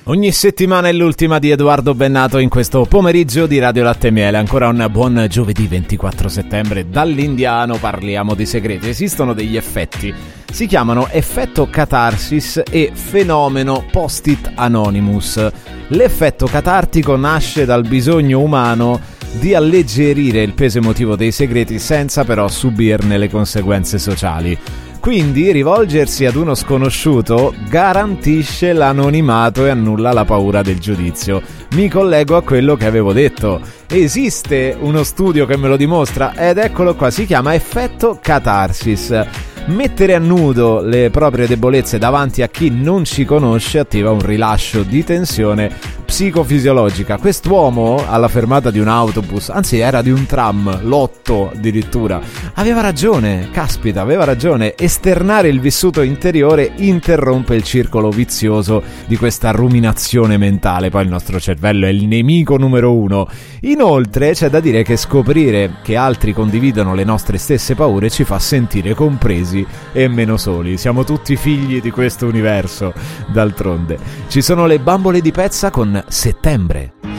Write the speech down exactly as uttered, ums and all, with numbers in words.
Ogni settimana è l'ultima di Edoardo Bennato in questo pomeriggio di Radio Latte e Miele. Ancora un buon giovedì ventiquattro settembre. Dall'indiano parliamo di segreti. Esistono degli effetti. Si chiamano effetto catarsis e fenomeno post-it anonymous. L'effetto catartico nasce dal bisogno umano di alleggerire il peso emotivo dei segreti senza però subirne le conseguenze sociali. Quindi rivolgersi ad uno sconosciuto garantisce l'anonimato e annulla la paura del giudizio. Mi collego a quello che avevo detto. Esiste uno studio che me lo dimostra ed eccolo qua, si chiama effetto catarsis. Mettere a nudo le proprie debolezze davanti a chi non ci conosce attiva un rilascio di tensione psicofisiologica. Quest'uomo alla fermata di un autobus, anzi era di un tram, l'otto addirittura, aveva ragione, caspita, aveva ragione. Esternare il vissuto interiore interrompe il circolo vizioso di questa ruminazione mentale. Poi il nostro cervello è il nemico numero uno. Inoltre c'è da dire che scoprire che altri condividono le nostre stesse paure ci fa sentire compresi e meno soli. Siamo tutti figli di questo universo, d'altronde. Ci sono le bambole di pezza con Settembre.